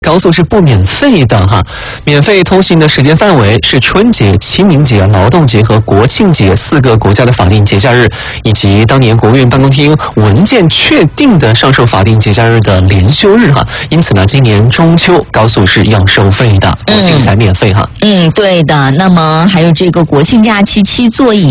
高速是不免费的哈，免费通行的时间范围是春节、清明节、劳动节和国庆节4个国家的法定节假日，以及当年国务院办公厅文件确定的上述法定节假日的连休日哈。因此呢，今年中秋高速是要收费的，国庆才免费哈。 对的。那么还有这个国庆假期7座以